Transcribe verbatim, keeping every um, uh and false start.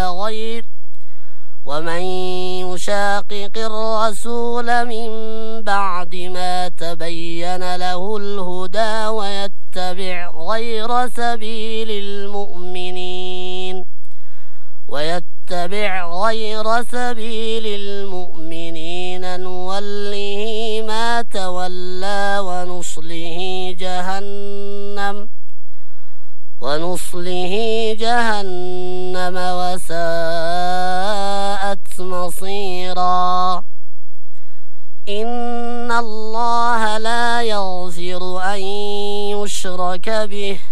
غير ومن يشاقق الرسول من بعد ما تبين له الهدى ويتبع غير سبيل المؤمنين ويتبع غير سبيل المؤمنين نوله ما تولى ونصله جهنم ونصله جهنم وساءت مصيرا. إن الله لا يغفر أن يشرك به